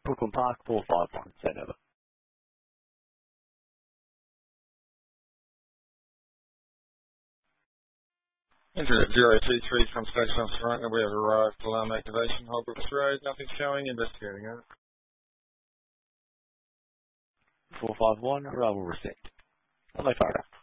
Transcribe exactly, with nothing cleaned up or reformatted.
Brooklyn Park, four five one. Send over. Enter zero two three from Station Officer Runner. We have arrived at alarm activation. Holbrook's Road. Nothing showing. Investigating it. four five one, arrival received. Hello, photograph.